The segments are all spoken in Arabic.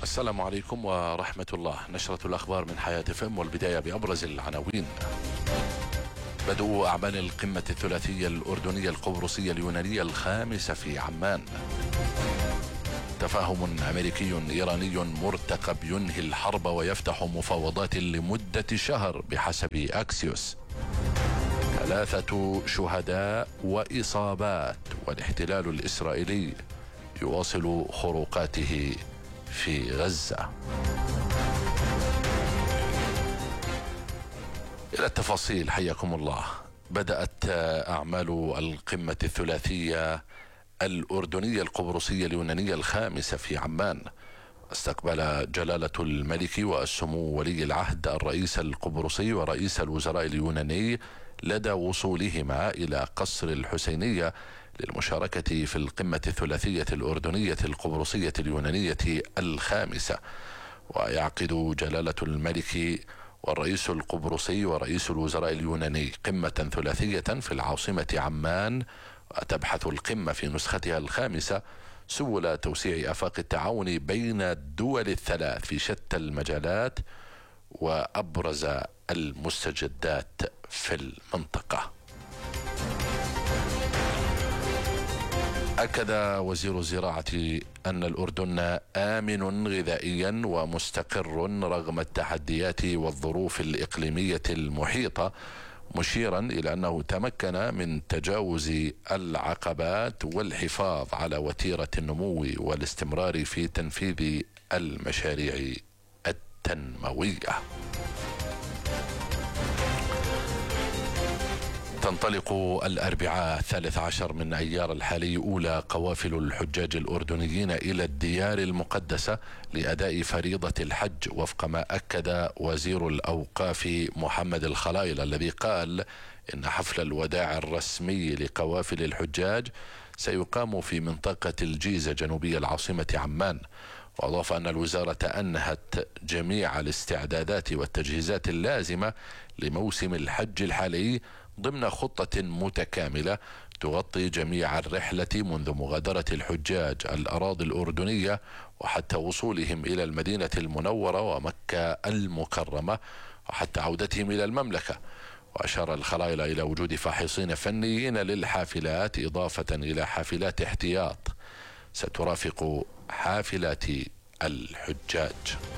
السلام عليكم ورحمة الله. نشرة الأخبار من حياة FM، والبداية بأبرز العناوين. بدء أعمال القمة الثلاثية الأردنية القبرصية اليونانية الخامسة في عمان. تفاهم أمريكي إيراني مرتقب ينهي الحرب ويفتح مفاوضات لمدة شهر بحسب أكسيوس. 3 شهداء وإصابات، والاحتلال الإسرائيلي يواصل خروقاته في غزة. إلى التفاصيل، حياكم الله. بدأت أعمال القمة الثلاثية الأردنية القبرصية اليونانية الخامسة في عمان. استقبل جلالة الملك والسمو ولي العهد الرئيس القبرصي ورئيس الوزراء اليوناني لدى وصولهما إلى قصر الحسينية للمشاركة في القمة الثلاثية الأردنية القبرصية اليونانية الخامسة. ويعقد جلالة الملك والرئيس القبرصي ورئيس الوزراء اليوناني قمة ثلاثية في العاصمة عمان، وتبحث القمة في نسختها الخامسة سبل توسيع آفاق التعاون بين الدول الثلاث في شتى المجالات وأبرز المستجدات في المنطقة. أكد وزير الزراعة أن الأردن آمن غذائيا ومستقر رغم التحديات والظروف الإقليمية المحيطة، مشيرا إلى أنه تمكن من تجاوز العقبات والحفاظ على وتيرة النمو والاستمرار في تنفيذ المشاريع التنموية. تنطلق الأربعاء 13 من أيار الحالي أولى قوافل الحجاج الأردنيين إلى الديار المقدسة لأداء فريضة الحج، وفق ما أكد وزير الأوقاف محمد الخلايل، الذي قال إن حفل الوداع الرسمي لقوافل الحجاج سيقام في منطقة الجيزة جنوبي العاصمة عمان. وأضاف أن الوزارة أنهت جميع الاستعدادات والتجهيزات اللازمة لموسم الحج الحالي ضمن خطة متكاملة تغطي جميع الرحلة منذ مغادرة الحجاج الأراضي الأردنية وحتى وصولهم إلى المدينة المنورة ومكة المكرمة وحتى عودتهم إلى المملكة. وأشار الخلايل إلى وجود فاحصين فنيين للحافلات، إضافة إلى حافلات احتياط سترافق حافلات الحجاج.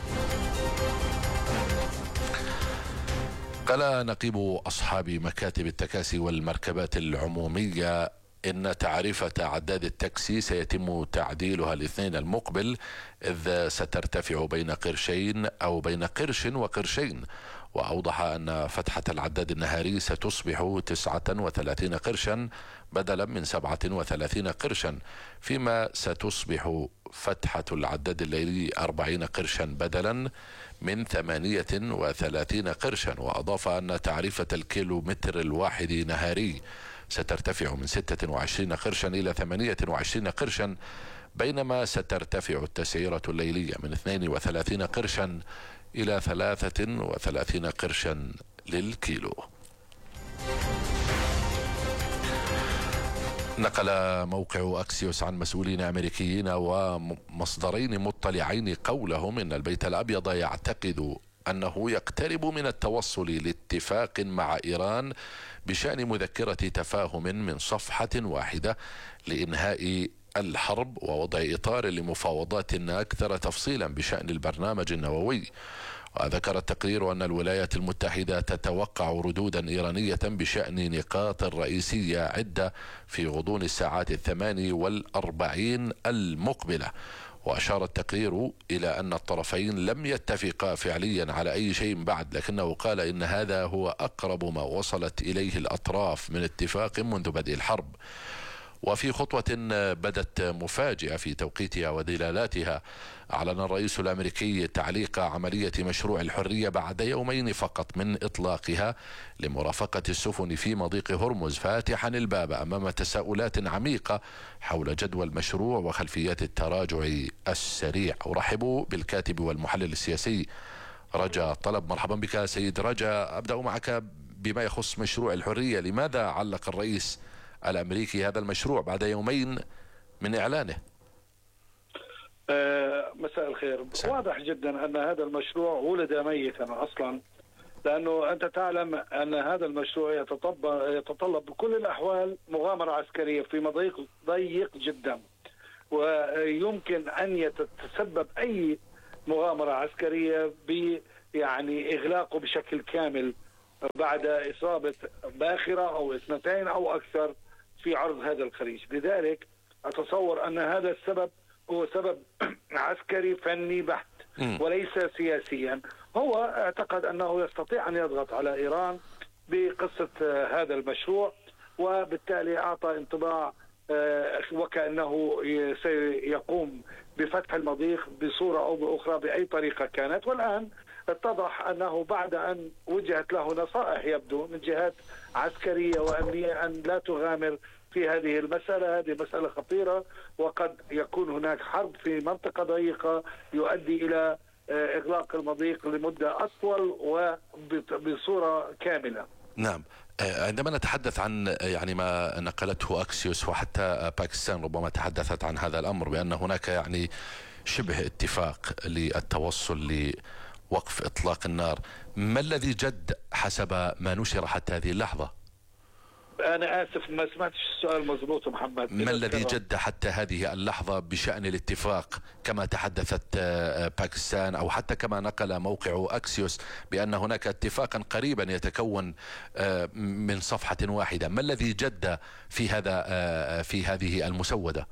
قال نقيب أصحاب مكاتب التكاسي والمركبات العمومية إن تعرفة عداد التاكسي سيتم تعديلها الاثنين المقبل، إذ سترتفع بين قرشين أو بين قرش وقرشين. وأوضح أن فتحة العداد النهاري ستصبح 39 قرشا بدلا من 37 قرشا، فيما ستصبح فتحة العداد الليلي 40 قرشا بدلا من 38 قرشا. وأضاف أن تعرفة الكيلومتر الواحد نهاري سترتفع من 26 قرشا إلى 28 قرشا، بينما سترتفع التسعيرة الليلية من 32 قرشا إلى 33 قرشا للكيلو. نقل موقع أكسيوس عن مسؤولين أمريكيين ومصدرين مطلعين قولهم إن البيت الأبيض يعتقد أنه يقترب من التوصل لاتفاق مع إيران بشأن مذكرة تفاهم من صفحة واحدة لإنهاء الحرب ووضع إطار لمفاوضات أكثر تفصيلا بشأن البرنامج النووي. وذكر التقرير أن الولايات المتحدة تتوقع ردودا إيرانية بشأن نقاط رئيسية عدة في غضون الساعات 48 المقبلة. وأشار التقرير إلى أن الطرفين لم يتفقا فعليا على أي شيء بعد، لكنه قال إن هذا هو أقرب ما وصلت إليه الأطراف من اتفاق منذ بدء الحرب. وفي خطوة بدت مفاجئة في توقيتها ودلالاتها، أعلن الرئيس الأمريكي تعليق عملية مشروع الحرية بعد يومين فقط من إطلاقها لمرافقة السفن في مضيق هرمز، فاتحا الباب أمام تساؤلات عميقة حول جدوى المشروع وخلفيات التراجع السريع. أرحب بالكاتب والمحلل السياسي رجا طلب. مرحبا بك سيد رجا. أبدأ معك بما يخص مشروع الحرية. لماذا علق الرئيس الأمريكي هذا المشروع بعد يومين من إعلانه؟ مساء الخير. واضح جدا أن هذا المشروع ولد ميتا أصلا، لأنه أنت تعلم أن هذا المشروع يتطلب بكل الأحوال مغامرة عسكرية في مضيق ضيق جدا، ويمكن أن يتسبب أي مغامرة عسكرية يعني إغلاقه بشكل كامل بعد إصابة باخرة أو اثنتين أو أكثر في عرض هذا الخليج. لذلك أتصور أن هذا السبب هو سبب عسكري فني بحت وليس سياسيا. هو اعتقد أنه يستطيع أن يضغط على إيران بقصة هذا المشروع، وبالتالي أعطى انطباع وكأنه سيقوم بفتح المضيق بصورة أو بأخرى بأي طريقة كانت. والآن اتضح أنه بعد أن وجهت له نصائح يبدو من جهات عسكرية وأمنية أن لا تغامر في هذه المسألة. هذه مسألة خطيرة، وقد يكون هناك حرب في منطقة ضيقة يؤدي إلى إغلاق المضيق لمدة أطول وبصورة كاملة. نعم. عندما نتحدث عن يعني ما نقلته أكسيوس وحتى باكستان ربما تحدثت عن هذا الأمر بأن هناك يعني شبه اتفاق للتوصل لوقف إطلاق النار، ما الذي جد حسب ما نشر حتى هذه اللحظة؟ أنا آسف ما سمعتش السؤال مضبوط محمد. ما الذي جد حتى هذه اللحظة بشأن الاتفاق كما تحدثت باكستان أو حتى كما نقل موقع أكسيوس بأن هناك اتفاقا قريبا يتكون من صفحة واحدة؟ ما الذي جد في هذه المسودة؟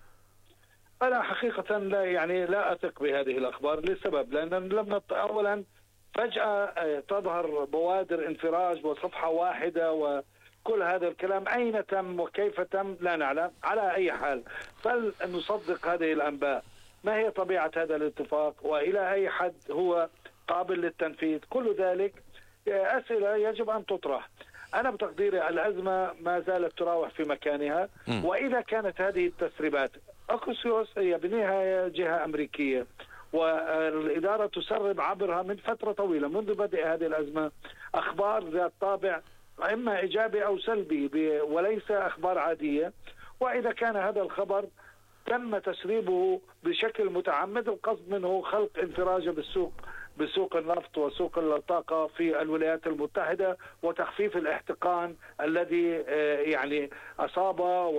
أنا حقيقة لا أثق بهذه الأخبار لسبب، لأن أولا فجأة تظهر بوادر انفراج وصفحة واحدة وكل هذا الكلام أين تم وكيف تم لا نعلم. على أي حال فلنصدق هذه الأنباء. ما هي طبيعة هذا الاتفاق وإلى أي حد هو قابل للتنفيذ؟ كل ذلك أسئلة يجب أن تطرح. أنا بتقديري الأزمة ما زالت تراوح في مكانها، وإذا كانت هذه التسريبات أكسيوس هي بالنهاية جهة أمريكية والإدارة تسرب عبرها من فترة طويلة منذ بدء هذه الأزمة أخبار ذات طابع إما إيجابي أو سلبي وليس أخبار عادية. وإذا كان هذا الخبر تم تسريبه بشكل متعمد، القصد منه خلق انفراجة بسوق النفط وسوق الطاقة في الولايات المتحدة وتخفيف الاحتقان الذي يعني أصاب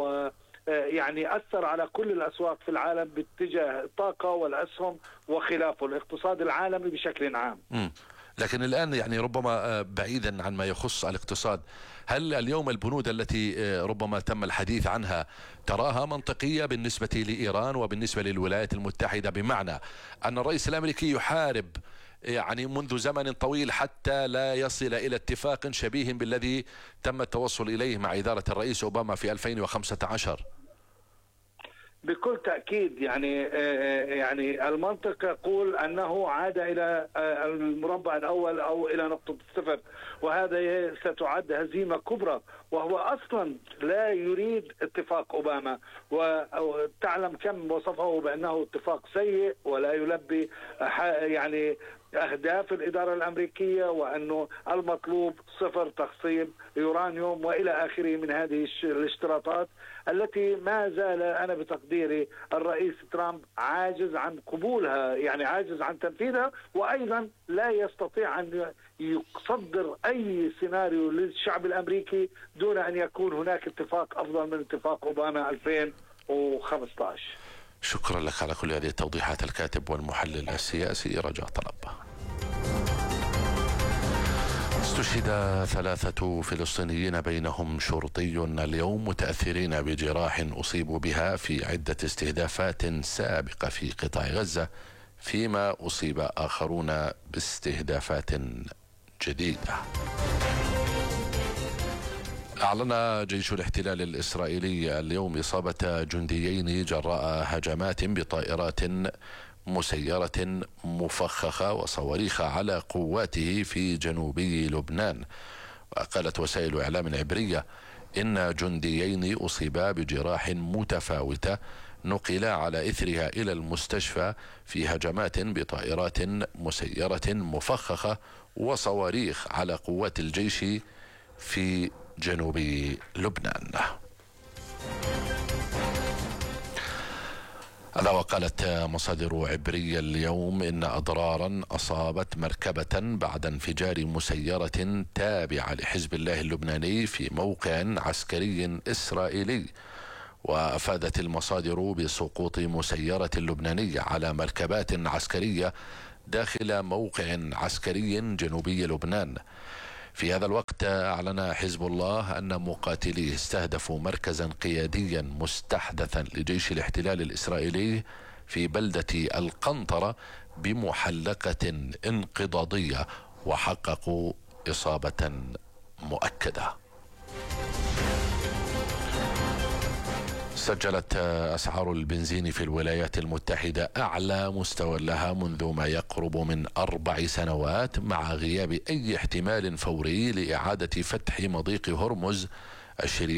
يعني أثر على كل الأسواق في العالم باتجاه الطاقة والأسهم وخلافه، الاقتصاد العالمي بشكل عام. لكن الآن يعني ربما بعيدا عن ما يخص الاقتصاد، هل اليوم البنود التي ربما تم الحديث عنها تراها منطقية بالنسبة لإيران وبالنسبة للولايات المتحدة؟ بمعنى أن الرئيس الأمريكي يحارب يعني منذ زمن طويل حتى لا يصل إلى اتفاق شبيه بالذي تم التوصل إليه مع إدارة الرئيس أوباما في 2015. بكل تأكيد يعني المنطق يقول أنه عاد إلى المربع الأول أو إلى نقطة الصفر، وهذا ستعد هزيمة كبرى، وهو أصلا لا يريد اتفاق أوباما، وتعلم كم وصفه بأنه اتفاق سيء ولا يلبي يعني أهداف الإدارة الأمريكية، وأنه المطلوب صفر تخصيب يورانيوم وإلى آخره من هذه الاشتراطات التي ما زال أنا بتقديري الرئيس ترامب عاجز عن قبولها، يعني عاجز عن تنفيذها، وأيضا لا يستطيع أن يصدر أي سيناريو للشعب الأمريكي دون أن يكون هناك اتفاق أفضل من اتفاق أوباما 2015. شكرا لك على كل هذه التوضيحات الكاتب والمحلل السياسي رجاء طلب. استشهد 3 فلسطينيين بينهم شرطي اليوم متأثرين بجراح أصيبوا بها في عدة استهدافات سابقة في قطاع غزة، فيما أصيب آخرون باستهدافات جديدة. أعلن جيش الاحتلال الإسرائيلي اليوم إصابة جنديين جراء هجمات بطائرات مسيرة مفخخة وصواريخ على قواته في جنوبي لبنان. وقالت وسائل إعلام عبرية إن جنديين أصيبا بجراح متفاوتة نقلا على إثرها إلى المستشفى في هجمات بطائرات مسيرة مفخخة وصواريخ على قوات الجيش في جنوب لبنان. هذا وقالت مصادر عبرية اليوم إن أضرارا أصابت مركبة بعد انفجار مسيرة تابعة لحزب الله اللبناني في موقع عسكري إسرائيلي. وأفادت المصادر بسقوط مسيرة لبنانية على مركبات عسكرية داخل موقع عسكري جنوبي لبنان. في هذا الوقت أعلن حزب الله أن مقاتليه استهدفوا مركزا قياديا مستحدثا لجيش الاحتلال الإسرائيلي في بلدة القنطرة بمحلقة انقضاضية، وحققوا إصابة مؤكدة. سجلت أسعار البنزين في الولايات المتحدة أعلى مستوى لها منذ ما يقرب من 4 سنوات، مع غياب أي احتمال فوري لإعادة فتح مضيق هرمز الشريان